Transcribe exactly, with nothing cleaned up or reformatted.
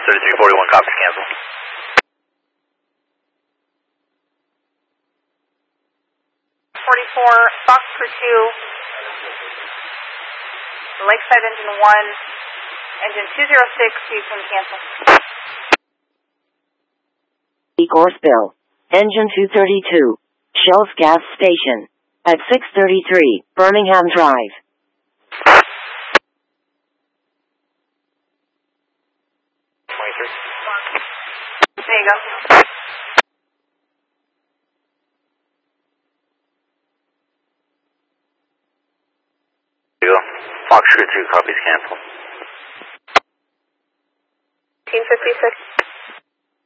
thirty-three forty-one, copies, cancel. forty-four, Fox for two, Lakeside engine one, engine two zero six, Houston, cancel. Course bill. Engine two thirty-two, Shell's gas station, at six thirty-three, Birmingham Drive. twenty-three. There you go. There you go. Fox for two, copies, cancel. fifteen fifty-six.